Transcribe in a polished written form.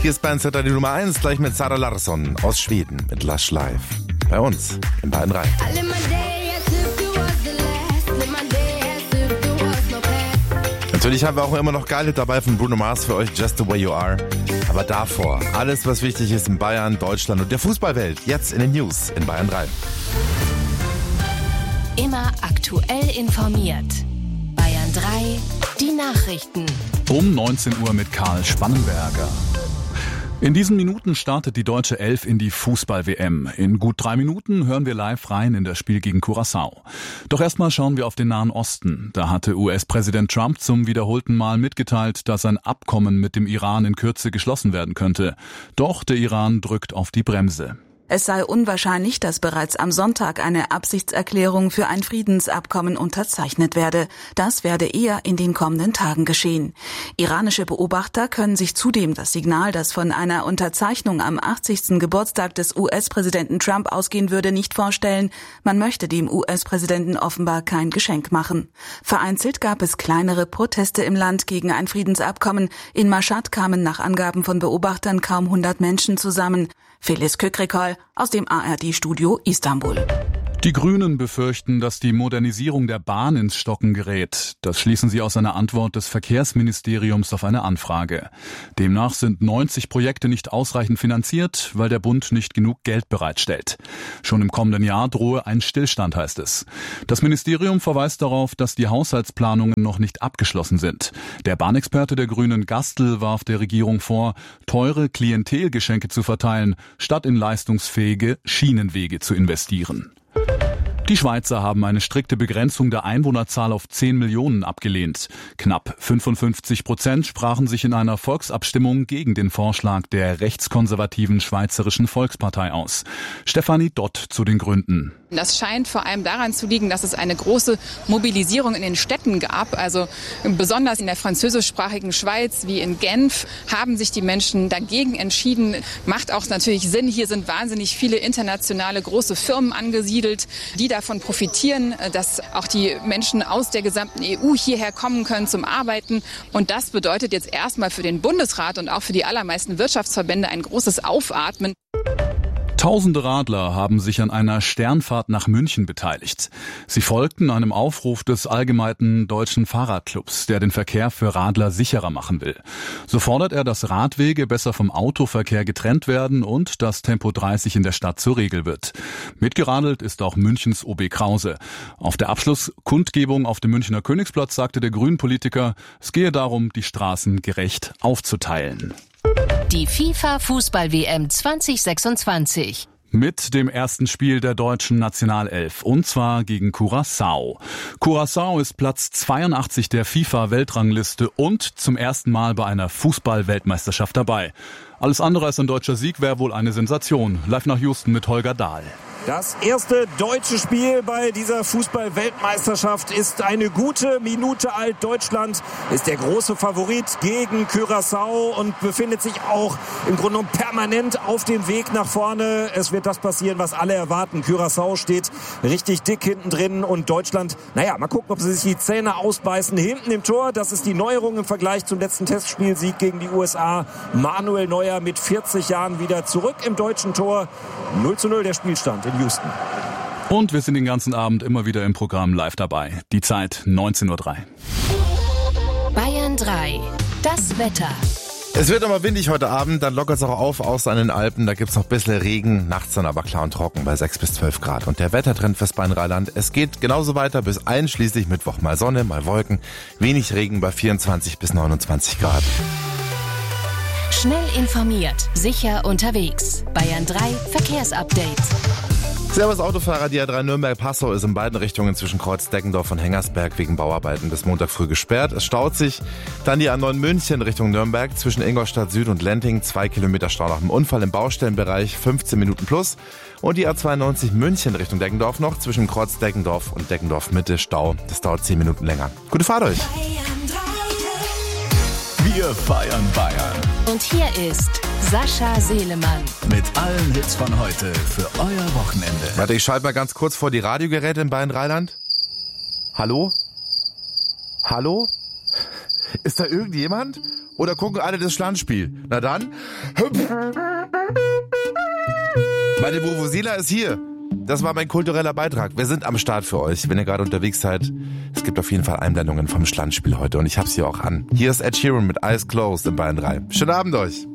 Hier ist Bandsetter die Nummer 1, gleich mit Zara Larsson aus Schweden mit Lush Life. Bei uns in Bayern 3. Natürlich haben wir auch immer noch geile dabei von Bruno Mars für euch, Just the Way You Are. Aber davor, alles was wichtig ist in Bayern, Deutschland und der Fußballwelt, jetzt in den News in Bayern 3. Immer aktuell informiert. Bayern 3, die Nachrichten. Um 19 Uhr mit Karl Spannenberger. In diesen Minuten startet die deutsche Elf in die Fußball-WM. In gut 3 Minuten hören wir live rein in das Spiel gegen Curaçao. Doch erstmal schauen wir auf den Nahen Osten. Da hatte US-Präsident Trump zum wiederholten Mal mitgeteilt, dass ein Abkommen mit dem Iran in Kürze geschlossen werden könnte. Doch der Iran drückt auf die Bremse. Es sei unwahrscheinlich, dass bereits am Sonntag eine Absichtserklärung für ein Friedensabkommen unterzeichnet werde. Das werde eher in den kommenden Tagen geschehen. Iranische Beobachter können sich zudem das Signal, das von einer Unterzeichnung am 80. Geburtstag des US-Präsidenten Trump ausgehen würde, nicht vorstellen. Man möchte dem US-Präsidenten offenbar kein Geschenk machen. Vereinzelt gab es kleinere Proteste im Land gegen ein Friedensabkommen. In Mashhad kamen nach Angaben von Beobachtern kaum 100 Menschen zusammen. Filiz Kökrikol aus dem ARD-Studio Istanbul. Die Grünen befürchten, dass die Modernisierung der Bahn ins Stocken gerät. Das schließen sie aus einer Antwort des Verkehrsministeriums auf eine Anfrage. Demnach sind 90 Projekte nicht ausreichend finanziert, weil der Bund nicht genug Geld bereitstellt. Schon im kommenden Jahr drohe ein Stillstand, heißt es. Das Ministerium verweist darauf, dass die Haushaltsplanungen noch nicht abgeschlossen sind. Der Bahnexperte der Grünen Gastl warf der Regierung vor, teure Klientelgeschenke zu verteilen, statt in leistungsfähige Schienenwege zu investieren. Die Schweizer haben eine strikte Begrenzung der Einwohnerzahl auf 10 Millionen abgelehnt. Knapp 55% sprachen sich in einer Volksabstimmung gegen den Vorschlag der rechtskonservativen Schweizerischen Volkspartei aus. Stefanie Dott zu den Gründen. Das scheint vor allem daran zu liegen, dass es eine große Mobilisierung in den Städten gab. Also besonders in der französischsprachigen Schweiz wie in Genf haben sich die Menschen dagegen entschieden. Macht auch natürlich Sinn. Hier sind wahnsinnig viele internationale große Firmen angesiedelt, die davon profitieren, dass auch die Menschen aus der gesamten EU hierher kommen können zum Arbeiten. Und das bedeutet jetzt erstmal für den Bundesrat und auch für die allermeisten Wirtschaftsverbände ein großes Aufatmen. Tausende Radler haben sich an einer Sternfahrt nach München beteiligt. Sie folgten einem Aufruf des Allgemeinen Deutschen Fahrradclubs, der den Verkehr für Radler sicherer machen will. So fordert er, dass Radwege besser vom Autoverkehr getrennt werden und dass Tempo 30 in der Stadt zur Regel wird. Mitgeradelt ist auch Münchens OB Krause. Auf der Abschlusskundgebung auf dem Münchner Königsplatz sagte der Grünen-Politiker, es gehe darum, die Straßen gerecht aufzuteilen. Die FIFA-Fußball-WM 2026. Mit dem ersten Spiel der deutschen Nationalelf, und zwar gegen Curaçao. Curaçao ist Platz 82 der FIFA-Weltrangliste und zum ersten Mal bei einer Fußball-Weltmeisterschaft dabei. Alles andere als ein deutscher Sieg wäre wohl eine Sensation. Live nach Houston mit Holger Dahl. Das erste deutsche Spiel bei dieser Fußball-Weltmeisterschaft ist eine gute Minute alt. Deutschland ist der große Favorit gegen Curaçao und befindet sich auch im Grunde genommen permanent auf dem Weg nach vorne. Es wird das passieren, was alle erwarten. Curaçao steht richtig dick hinten drin und Deutschland, mal gucken, ob sie sich die Zähne ausbeißen. Hinten im Tor, das ist die Neuerung im Vergleich zum letzten Testspielsieg gegen die USA. Manuel Neuer mit 40 Jahren wieder zurück im deutschen Tor. 0:0 der Spielstand in Houston. Und wir sind den ganzen Abend immer wieder im Programm live dabei. Die Zeit 19:03 Uhr. Bayern 3, das Wetter. Es wird aber windig heute Abend, dann lockert es auch auf außer an den Alpen. Da gibt's noch ein bisschen Regen, nachts dann aber klar und trocken bei 6 bis 12 Grad. Und der Wettertrend fürs Bayern-Rheinland, es geht genauso weiter bis einschließlich Mittwoch. Mal Sonne, mal Wolken, wenig Regen bei 24 bis 29 Grad. Schnell informiert, sicher unterwegs. Bayern 3 Verkehrsupdate. Servus Autofahrer, die A3 Nürnberg-Passau ist in beiden Richtungen zwischen Kreuz-Deggendorf und Hengersberg wegen Bauarbeiten bis Montag früh gesperrt. Es staut sich. Dann die A9 München Richtung Nürnberg zwischen Ingolstadt Süd und Lenting. 2 Kilometer Stau nach dem Unfall im Baustellenbereich, 15 Minuten plus. Und die A92 München Richtung Deggendorf noch zwischen Kreuz-Deggendorf und Deggendorf Mitte Stau. Das dauert 10 Minuten länger. Gute Fahrt euch! Wir feiern Bayern. Und hier ist Sascha Selemann. Mit allen Hits von heute für euer Wochenende. Warte, ich schalte mal ganz kurz vor die Radiogeräte in Bayern-Rheinland. Hallo? Hallo? Ist da irgendjemand? Oder gucken alle das Schlandspiel? Na dann. Meine Vuvuzela ist hier. Das war mein kultureller Beitrag. Wir sind am Start für euch, wenn ihr gerade unterwegs seid. Es gibt auf jeden Fall Einblendungen vom Schlandspiel heute und ich hab's hier auch an. Hier ist Ed Sheeran mit Eyes Closed in Bayern 3. Schönen Abend euch.